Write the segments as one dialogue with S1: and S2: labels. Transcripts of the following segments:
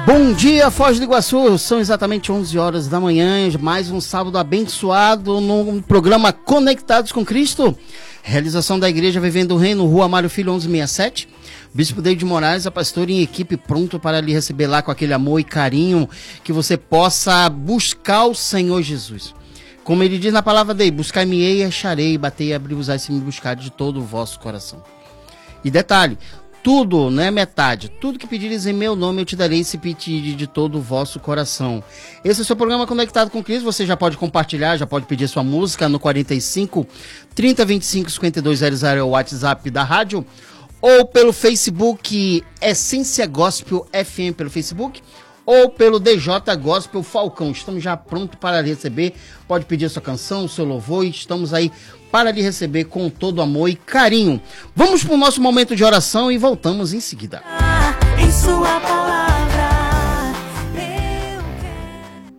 S1: Bom dia, Foz do Iguaçu, são exatamente 11 horas da manhã, mais um sábado abençoado no programa Conectados com Cristo, realização da Igreja Vivendo o Reino, Rua Mário Filho 1167, Bispo David Moraes, a pastora em equipe, pronto para lhe receber lá com aquele amor e carinho, que você possa buscar o Senhor Jesus. Como ele diz na palavra dele, buscar-me-ei e acharei, batei e abri-vos-ei se me buscar de todo o vosso coração. E detalhe, tudo, não é metade, tudo que pedires em meu nome eu te darei se pedir de todo o vosso coração. Esse é o seu programa Conectado com Cristo, você já pode compartilhar, já pode pedir sua música no 45 30 25 5200 é o WhatsApp da rádio, ou pelo Facebook Essência Gospel FM pelo Facebook, ou pelo DJ Gospel Falcão. Estamos já prontos para lhe receber, pode pedir a sua canção, o seu louvor, e estamos aí para lhe receber com todo amor e carinho. Vamos para o nosso momento de oração e voltamos em seguida.
S2: Em sua palavra, eu quero.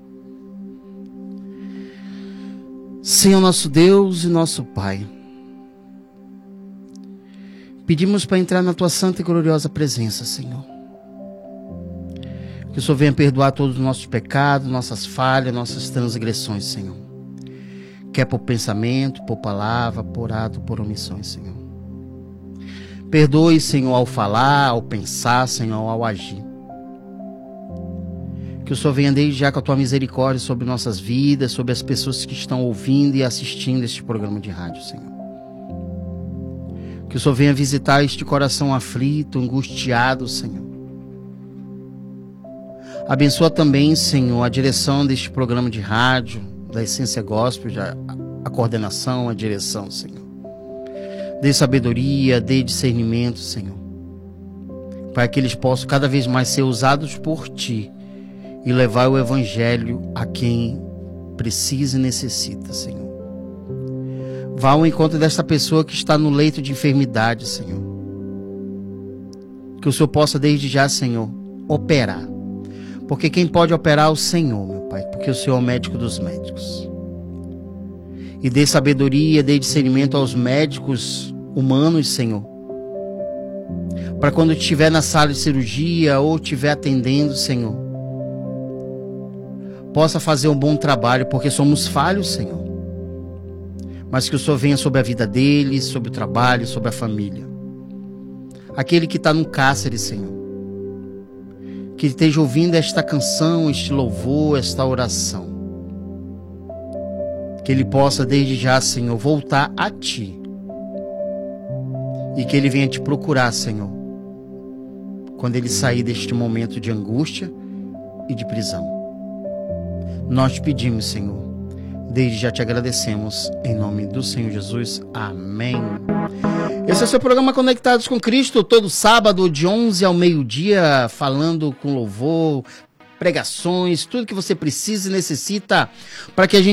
S1: Senhor nosso Deus e nosso Pai, pedimos para entrar na tua santa e gloriosa presença, Senhor. Que o Senhor venha perdoar todos os nossos pecados, nossas falhas, nossas transgressões, Senhor. Quer por pensamento, por palavra, por ato, por omissões, Senhor. Perdoe, Senhor, ao falar, ao pensar, Senhor, ao agir. Que o Senhor venha desde já com a tua misericórdia sobre nossas vidas, sobre as pessoas que estão ouvindo e assistindo este programa de rádio, Senhor. Que o Senhor venha visitar este coração aflito, angustiado, Senhor. Abençoa também, Senhor, a direção deste programa de rádio, da Essência Gospel, a coordenação, a direção, Senhor. Dê sabedoria, dê discernimento, Senhor, para que eles possam cada vez mais ser usados por Ti e levar o Evangelho a quem precisa e necessita, Senhor. Vá ao encontro desta pessoa que está no leito de enfermidade, Senhor. Que o Senhor possa desde já, Senhor, operar. Porque quem pode operar é o Senhor, meu Pai, porque o Senhor é o médico dos médicos. E dê sabedoria, dê discernimento aos médicos humanos, Senhor, para quando estiver na sala de cirurgia ou estiver atendendo, Senhor, possa fazer um bom trabalho, porque somos falhos, Senhor. Mas que o Senhor venha sobre a vida deles, sobre o trabalho, sobre a família. Aquele que está no cárcere, Senhor, que esteja ouvindo esta canção, este louvor, esta oração. Que ele possa desde já, Senhor, voltar a Ti. E que ele venha te procurar, Senhor, quando ele sair deste momento de angústia e de prisão. Nós te pedimos, Senhor, desde já te agradecemos, em nome do Senhor Jesus. Amém. Esse é o seu programa Conectados com Cristo, todo sábado de 11 ao meio-dia, falando com louvor, pregações, tudo que você precisa e necessita para que a gente